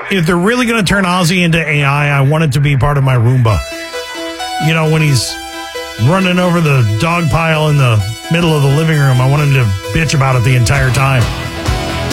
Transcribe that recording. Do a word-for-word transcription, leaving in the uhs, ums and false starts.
if they're really going to turn Ozzy into A I, I want it to be part of my Roomba. You know, when he's running over the dog pile in the middle of the living room, I want him to bitch about it the entire time.